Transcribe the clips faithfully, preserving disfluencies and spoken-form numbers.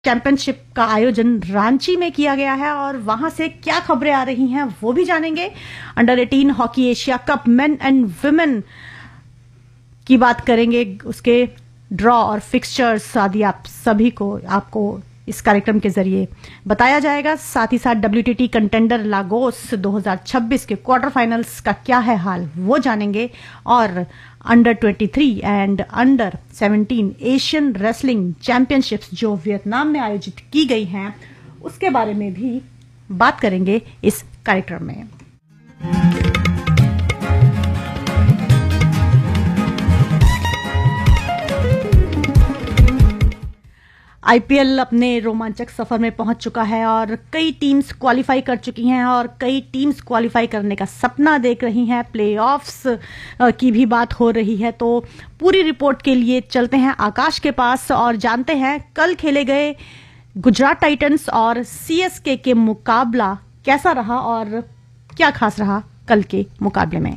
Championship का आयोजन रांची में किया गया है और वहां से क्या खबरें आ रही हैं वो भी जानेंगे। Under eighteen hockey Asia cup main and women की बात करेंगे, उसके ड्रॉ और फिक्सचर्स आदि आप सभी को आपको इस कार्यक्रम के जरिए बताया जाएगा। साथ ही साथ डब्ल्यूटीटी कंटेंडर लागोस दो हज़ार छब्बीस के क्वार्टर फाइनल्स का क्या है हाल वो जानेंगे और अंडर तेईस एंड अंडर सत्रह एशियन रेसलिंग चैंपियनशिप्स जो वियतनाम में आयोजित की गई हैं उसके बारे में भी बात करेंगे इस कार्यक्रम में। आईपीएल अपने रोमांचक सफर में पहुंच चुका है और कई टीम्स क्वालिफाई कर चुकी हैं और कई टीम्स क्वालिफाई करने का सपना देख रही हैं। प्लेऑफ्स की भी बात हो रही है, तो पूरी रिपोर्ट के लिए चलते हैं आकाश के पास और जानते हैं कल खेले गए गुजरात टाइटंस और सीएसके के मुकाबला कैसा रहा और क्या खास रहा कल के मुकाबले में।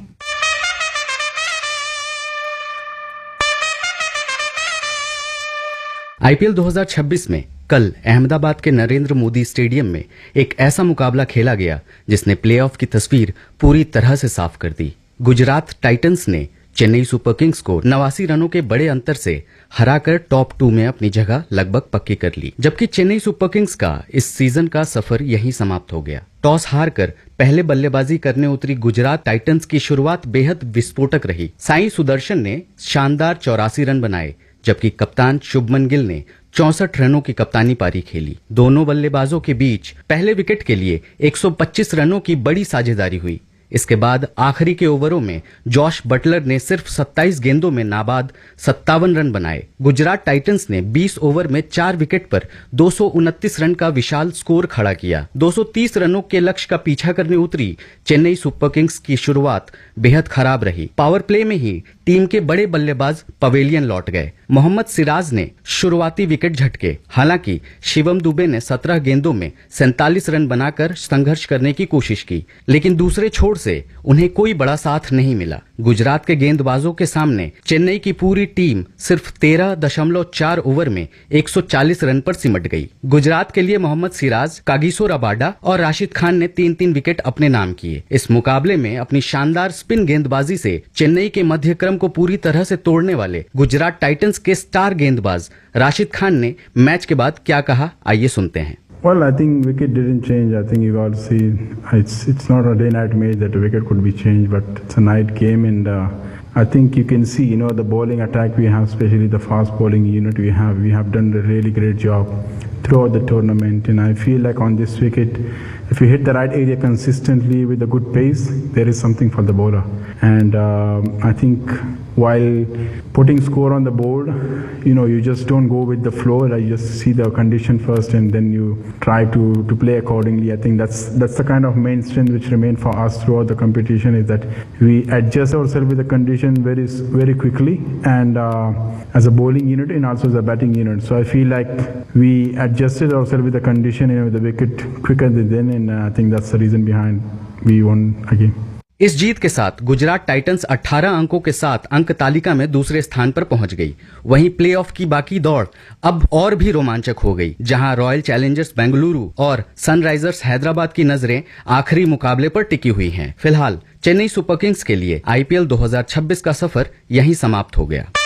आईपीएल दो हज़ार छब्बीस में कल अहमदाबाद के नरेंद्र मोदी स्टेडियम में एक ऐसा मुकाबला खेला गया जिसने प्लेऑफ की तस्वीर पूरी तरह से साफ कर दी। गुजरात टाइटंस ने चेन्नई सुपर किंग्स को नवासी रनों के बड़े अंतर से हराकर टॉप टू में अपनी जगह लगभग पक्की कर ली, जबकि चेन्नई सुपर किंग्स का इस सीजन का सफर यहीं समाप्त हो गया। टॉस हारकर पहले बल्लेबाजी करने उतरी गुजरात टाइटंस की शुरुआत बेहद विस्फोटक रही। साई सुदर्शन ने शानदार चौरासी रन बनाए, जबकि कप्तान शुभमन गिल ने चौसठ रनों की कप्तानी पारी खेली। दोनों बल्लेबाजों के बीच पहले विकेट के लिए एक सौ पच्चीस रनों की बड़ी साझेदारी हुई। इसके बाद आखिरी के ओवरों में जॉश बटलर ने सिर्फ सत्ताईस गेंदों में नाबाद सत्तावन रन बनाए। गुजरात टाइटंस ने बीस ओवर में चार विकेट पर दो सौ उनतीस रन का विशाल स्कोर खड़ा किया। दो सौ तीस रनों के लक्ष्य का पीछा करने उतरी चेन्नई सुपर किंग्स की शुरुआत बेहद खराब रही। पावर प्ले में ही टीम के बड़े बल्लेबाज पवेलियन लौट गए। मोहम्मद सिराज ने शुरुआती विकेट झटके। हालांकि शिवम दुबे ने सत्रह गेंदों में सैंतालीस रन बनाकर संघर्ष करने की कोशिश की, लेकिन दूसरे छोर से उन्हें कोई बड़ा साथ नहीं मिला। गुजरात के गेंदबाजों के सामने चेन्नई की पूरी टीम सिर्फ तेरह दशमलव चार ओवर में एक सौ चालीस रन पर सिमट गई। गुजरात के लिए मोहम्मद सिराज, कागिसो रबाडा और राशिद खान ने तीन तीन विकेट अपने नाम किए। इस मुकाबले में अपनी शानदार स्पिन गेंदबाजी से चेन्नई के मध्यक्रम को पूरी तरह से तोड़ने वाले गुजरात टाइटंस के स्टार गेंदबाज राशिद खान ने मैच के बाद क्या कहा, आइए सुनते हैं। Well, I think wicket didn't change. I think you got to see it's it's not a day-night match that the wicket could be changed, but it's a night game, and uh, I think you can see, you know, the bowling attack we have, especially the fast bowling unit we have, we have done a really great job throughout the tournament, and I feel like on this wicket, if you hit the right area consistently with a good pace, there is something for the bowler, and uh, I think while putting score on the board, you know, you just don't go with the flow. Like you just see the condition first, and then you try to to play accordingly. I think that's that's the kind of main strength which remain for us throughout the competition, is that we adjust ourselves with the condition very very quickly, and uh, as a bowling unit and also as a batting unit. So I feel like we adjusted ourselves with the condition and with the wicket quicker than then, and uh, I think that's the reason behind we won again. इस जीत के साथ Gujarat Titans अठारह अंकों के साथ अंक तालिका में दूसरे स्थान पर पहुंच गई। वहीं प्लेऑफ की बाकी दौड़ अब और भी रोमांचक हो गई, जहां रॉयल चैलेंजर्स बेंगलुरु और सनराइजर्स हैदराबाद की नजरें आखिरी मुकाबले पर टिकी हुई हैं। फिलहाल चेन्नई सुपर किंग्स के लिए आईपीएल दो हज़ार छब्बीस का सफर यहीं समाप्त हो गया।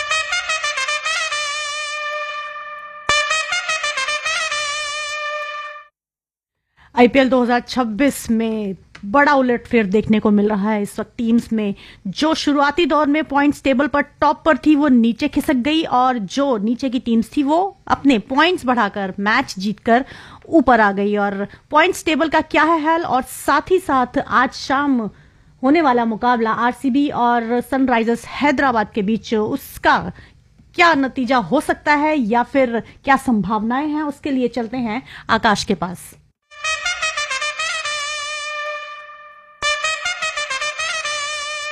आईपीएल दो हज़ार छब्बीस में बड़ा उलटफेर देखने को मिल रहा है। इस वक्त टीम्स में जो शुरुआती दौर में पॉइंट्स टेबल पर टॉप पर थी वो नीचे खिसक गई और जो नीचे की टीम्स थी वो अपने पॉइंट्स बढ़ाकर मैच जीतकर ऊपर आ गई। और पॉइंट्स टेबल का क्या है हाल और साथ ही साथ आज शाम होने वाला मुकाबला आरसीबी और सनराइजर्स हैदराबाद के बीच, उसका क्या नतीजा हो सकता है या फिर क्या संभावनाएं हैं, उसके लिए चलते हैं आकाश के पास।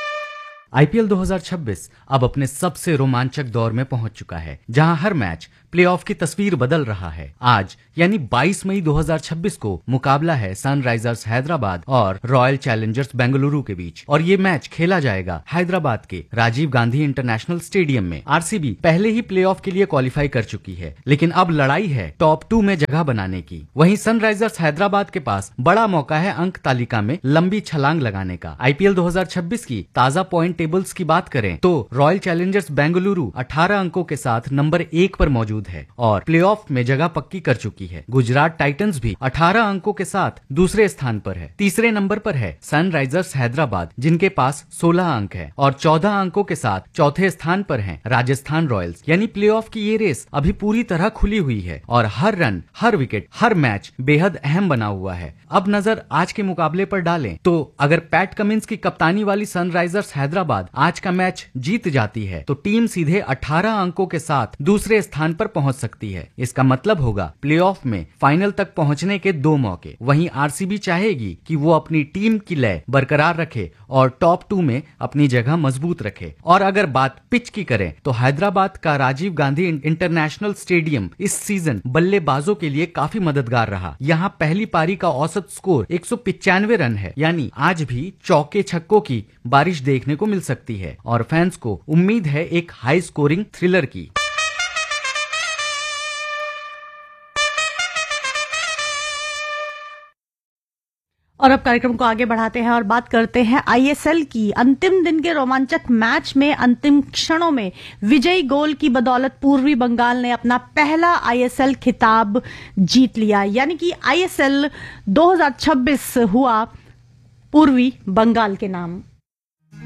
आईपीएल दो हज़ार छब्बीस अब अपने सबसे रोमांचक दौर में पहुंच चुका है, जहां हर मैच प्लेऑफ की तस्वीर बदल रहा है। आज यानी बाईस मई दो हज़ार छब्बीस को मुकाबला है सनराइजर्स हैदराबाद और रॉयल चैलेंजर्स बेंगलुरु के बीच और ये मैच खेला जाएगा हैदराबाद के राजीव गांधी इंटरनेशनल स्टेडियम में। आरसीबी पहले ही प्लेऑफ के लिए क्वालिफाई कर चुकी है, लेकिन अब लड़ाई है टॉप टू में जगह बनाने की। वहीं सनराइजर्स हैदराबाद के पास बड़ा मौका है अंक तालिका में लंबी छलांग लगाने का। आईपीएल दो हज़ार छब्बीस की ताजा पॉइंट टेबल्स की बात करें तो रॉयल चैलेंजर्स बेंगलुरु अठारह अंकों के साथ नंबर एक पर मौजूद है और प्लेऑफ में जगह पक्की कर चुकी है। गुजरात टाइटंस भी अठारह अंकों के साथ दूसरे स्थान पर है। तीसरे नंबर पर है सनराइजर्स हैदराबाद जिनके पास सोलह अंक है और चौदह अंकों के साथ चौथे स्थान पर है राजस्थान रॉयल्स। यानी प्लेऑफ की ये रेस अभी पूरी तरह खुली हुई है और हर रन, हर विकेट, हर मैच बेहद अहम बना हुआ है। अब नजर आज के मुकाबले पर डालें तो अगर पैट कमिंस की कप्तानी वाली सनराइजर्स हैदराबाद आज का मैच जीत जाती है तो टीम सीधे अठारह अंकों के साथ दूसरे स्थान पर पहुंच सकती है। इसका मतलब होगा प्लेऑफ में फाइनल तक पहुंचने के दो मौके। वहीं आरसीबी चाहेगी कि वो अपनी टीम की लय बरकरार रखे और टॉप टू में अपनी जगह मजबूत रखे। और अगर बात पिच की करें तो हैदराबाद का राजीव गांधी इंटरनेशनल स्टेडियम इस सीजन बल्लेबाजों के लिए काफी मददगार रहा। यहाँ पहली पारी का औसत स्कोर एक सौ पिचानवे रन है, यानी आज भी चौके छक्कों की बारिश देखने को मिल सकती है और फैंस को उम्मीद है एक हाई स्कोरिंग थ्रिलर की। और अब कार्यक्रम को आगे बढ़ाते हैं और बात करते हैं आईएसएल की। अंतिम दिन के रोमांचक मैच में अंतिम क्षणों में विजयी गोल की बदौलत पूर्वी बंगाल ने अपना पहला आईएसएल खिताब जीत लिया। यानी कि आईएसएल दो हज़ार छब्बीस हुआ पूर्वी बंगाल के नाम।